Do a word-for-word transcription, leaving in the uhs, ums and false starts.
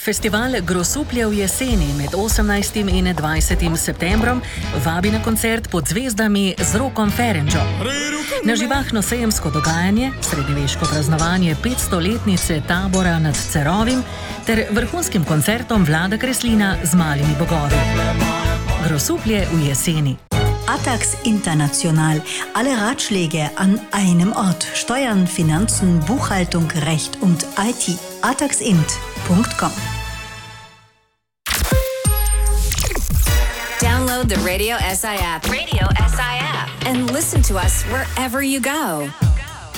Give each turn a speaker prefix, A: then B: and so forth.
A: Festival Grosuplje v jeseni med osemnajstim in dvajsetim septembrom vabi na koncert Pod zvezdami z Rokom Ferenčo. Na živahno sejemsko dogajanje, srednjeveško praznovanje petstoletnice tabora nad Cerovim ter vrhunskim koncertom Vlada Kreslina z Malimi bogovi. Grosuplje v jeseni.
B: Atax International. Alle Ratschläge an einem Ort. Steuern, Finanzen, Buchhaltung, Recht und I T. ataxint punkt com.
C: Download the Radio S I app. Radio S I app. And listen to us wherever you go.